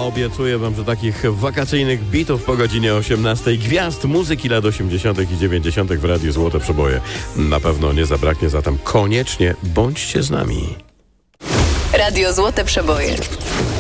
obiecuję wam, że takich wakacyjnych bitów po godzinie 18, gwiazd muzyki lat 80. i 90. w Radiu Złote Przeboje na pewno nie zabraknie, zatem koniecznie bądźcie z nami. Radio Złote Przeboje.